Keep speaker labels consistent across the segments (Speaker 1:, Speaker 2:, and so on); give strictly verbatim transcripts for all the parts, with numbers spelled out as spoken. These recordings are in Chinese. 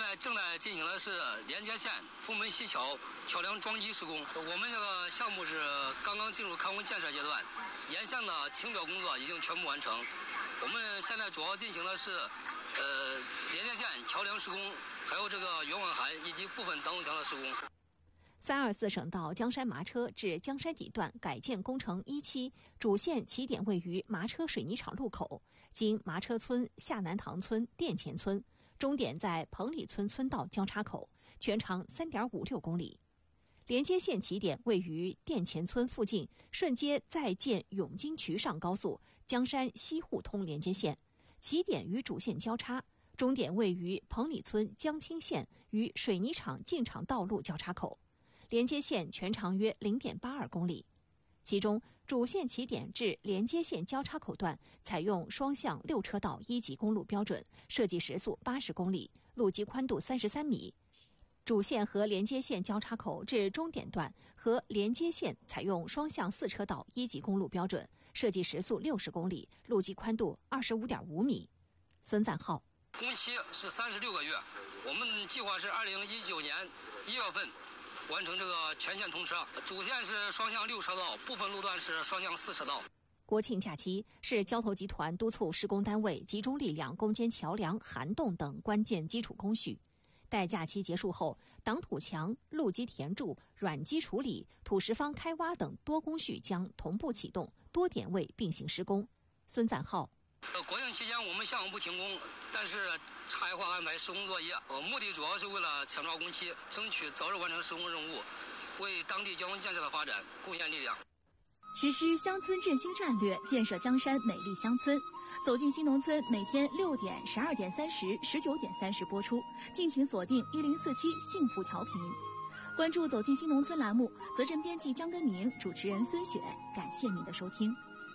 Speaker 1: 在正在进行的是连接线封门西桥桥梁桩基施工。我们这个项目是刚刚进入开工建设阶段，沿线的清表工作已经全部完成。我们现在主要进行的是呃连接线桥梁施工，还有这个圆网涵以及部分挡土墙的施工。
Speaker 2: 三二四省道江山麻车至江山底段改建工程一期主线起点位于麻车水泥厂路口，经麻车村、下南塘村、店前村，终点在彭里村村道交叉口，全长 三点五六公里。连接线起点位于店前村附近，顺接在建永金渠上高速江山西互通连接线，起点与主线交叉，终点位于彭里村江青线与水泥厂进场道路交叉口。连接线全长约 零点八二公里，其中主线起点至连接线交叉口段采用双向六车道一级公路标准，设计时速八十公里，路基宽度三十三米。主线和连接线交叉口至终点段和连接线采用双向四车道一级公路标准，设计时速六十公里，路基宽度 二十五点五米。孙赞浩：
Speaker 1: 工期是三十六个月，我们计划是二零一九年一月份完成这个全线通车。主线是双向六车道，部分路段是双向四车道。
Speaker 2: 国庆假期是交投集团督促施工单位集中力量攻坚桥梁、涵洞等关键基础工序。待假期结束后，挡土墙、路基填筑、软基处理、土石方开挖等多工序将同步启动，多点位并行施工。孙赞浩：
Speaker 1: 国庆期间我们项目不停工，但是差异化安排施工作业，呃，目的主要是为了抢抓工期，争取早日完成施工任务，为当地交通建设的发展贡献力量。
Speaker 3: 实施乡村振兴战略，建设江山美丽乡村。走进新农村，每天六点、十二点三十、十九点三十播出，敬请锁定一零四七幸福调频。关注走进新农村栏目，责任编辑江根明，主持人孙雪，感谢您的收听。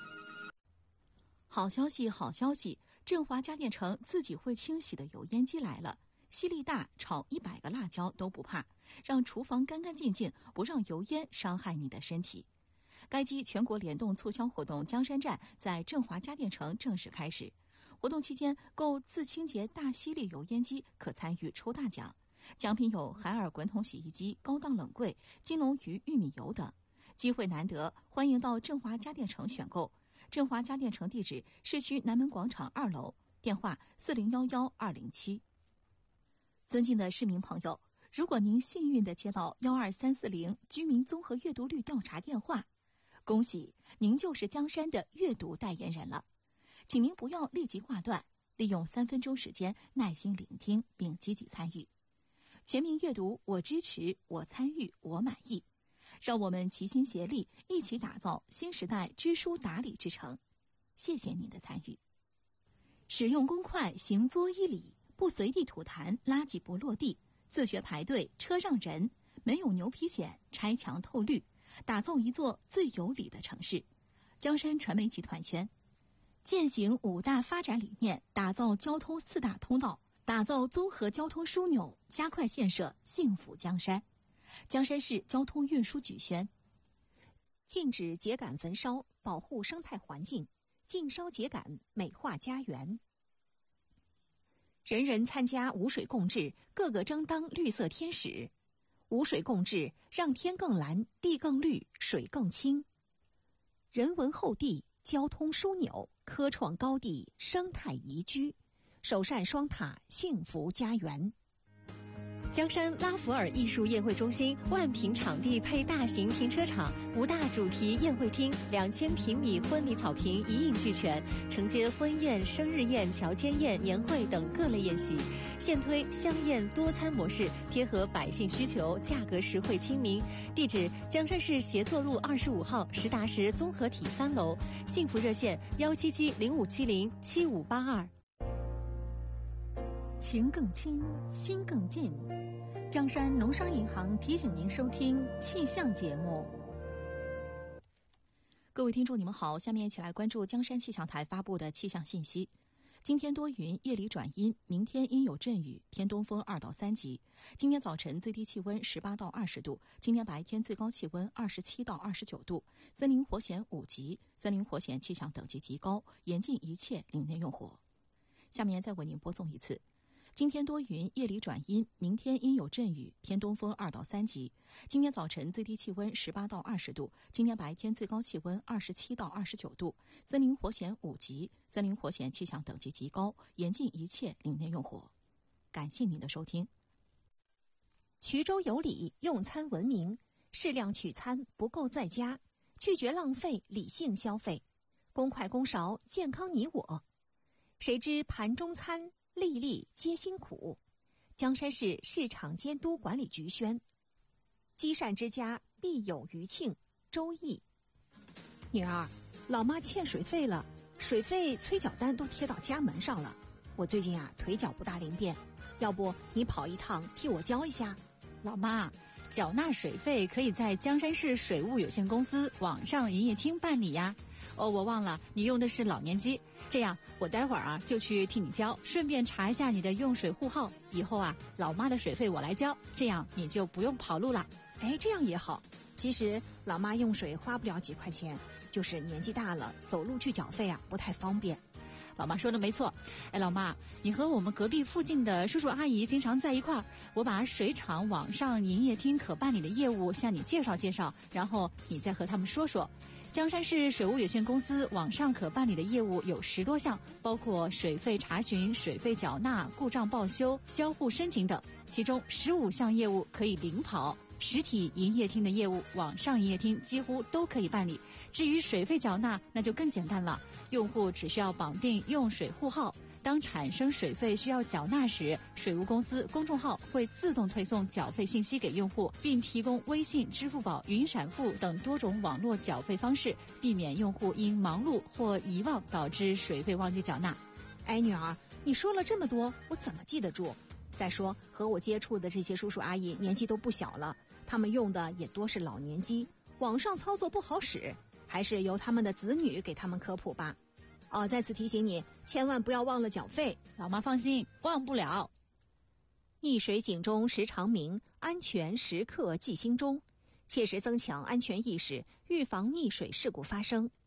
Speaker 3: 好消息，好消息！振华家电城自己会清洗的油烟机来了，吸力大，炒一百个辣椒都不怕，让厨房干干净净，不让油烟伤害你的身体。该机全国联动促销活动江山站在振华家电城正式开始，活动期间购自清洁大吸力油烟机可参与抽大奖，奖品有海尔滚筒洗衣机、高档冷柜、金龙鱼玉米油等，机会难得，欢迎到振华家电城选购。振华家电城地址：市区南门广场二楼，电话四零幺幺二零七。尊敬的市民朋友，如果您幸运地接到幺二三四零居民综合阅读率调查电话，恭喜您就是江山的阅读代言人了，请您不要立即挂断，利用三分钟时间耐心聆听并积极参与。全民阅读，我支持，我参与，我满意。让我们齐心协力，一起打造新时代知书达理之城。谢谢您的参与。使用公筷行作一礼，不随地吐痰，垃圾不落地，自觉排队，车让人，没有牛皮癣，拆墙透绿，打造一座最有礼的城市。江山传媒集团宣，践行五大发展理念，打造交通四大通道，打造综合交通枢纽，加快建设幸福江山。江山市交通运输局宣，禁止秸秆焚烧，保护生态环境，禁烧秸秆，美化家园。人人参加无水共治，个个争当绿色天使。无水共治，让天更蓝，地更绿，水更清。人文厚地，交通枢纽，科创高地，生态宜居，首善双塔，幸福家园。
Speaker 4: 江山拉弗尔艺术宴会中心万平场地配大型停车场，五大主题宴会厅，两千平米婚礼草坪一应俱全，承接婚宴、生日宴、乔间宴、年会等各类宴席。现推香宴多餐模式，贴合百姓需求，价格实惠亲民。地址：江山市协作路二十五号实达实综合体三楼。幸福热线：幺七七零五七零七五八二。
Speaker 3: 情更亲，心更近。江山农商银行提醒您收听气象节目。各位听众你们好，下面一起来关注江山气象台发布的气象信息。今天多云，夜里转阴，明天阴有阵雨，偏东风二到三级。今天早晨最低气温十八到二十度，今天白天最高气温二十七到二十九度，森林火险五级，森林火险气象等级极高，严禁一切林内用火。下面再为您播送一次今天多云，夜里转阴，明天阴有阵雨，偏东风二到三级。今天早晨最低气温十八到二十度，今天白天最高气温二十七到二十九度。森林火险五级，森林火险气象等级极高，严禁一切林内用火。感谢您的收听。
Speaker 2: 衢州有礼，用餐文明，适量取餐，不够在家，拒绝浪费，理性消费，公筷公勺，健康你我。谁知盘中餐，粒粒皆辛苦。江山市市场监督管理局宣。积善之家必有余庆。周易。女儿，老妈欠水费了，水费催缴单都贴到家门上了。我最近啊腿脚不大灵便，要不你跑一趟替我交一下？
Speaker 5: 老妈，缴纳水费可以在江山市水务有限公司网上营业厅办理呀。哦，我忘了，你用的是老年机。这样，我待会儿啊就去替你交，顺便查一下你的用水户号。以后啊，老妈的水费我来交，这样你就不用跑路了。
Speaker 2: 哎，这样也好。其实老妈用水花不了几块钱，就是年纪大了，走路去缴费啊不太方便。
Speaker 5: 老妈说的没错。哎，老妈，你和我们隔壁附近的叔叔阿姨经常在一块儿，我把水厂网上营业厅可办理的业务向你介绍介绍，然后你再和他们说说。江山市水务有限公司网上可办理的业务有十多项，包括水费查询、水费缴纳、故障报修、销户申请等，其中十五项业务可以领跑。实体营业厅的业务，网上营业厅几乎都可以办理。至于水费缴纳，那就更简单了，用户只需要绑定用水户号，当产生水费需要缴纳时，水务公司公众号会自动推送缴费信息给用户，并提供微信、支付宝、云闪付等多种网络缴费方式，避免用户因忙碌或遗忘导致水费忘记缴纳。
Speaker 2: 哎，女儿，你说了这么多，我怎么记得住？再说和我接触的这些叔叔阿姨年纪都不小了，他们用的也多是老年机，网上操作不好使，还是由他们的子女给他们科普吧。哦，再次提醒你，千万不要忘了缴费。
Speaker 5: 老妈放心，忘不了。
Speaker 2: 溺水警钟时常鸣，安全时刻记心中，切实增强安全意识，预防溺水事故发生。